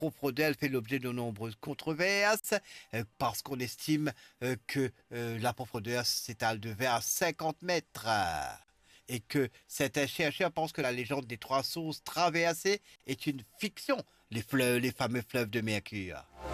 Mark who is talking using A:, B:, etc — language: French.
A: profondeur, elle fait l'objet de nombreuses controverses parce qu'on estime que la profondeur s'étale de 20 à 50 mètres. Et que certains chercheurs pensent que la légende des trois sources traversées est une fiction, les fameux fleuves de Mercure.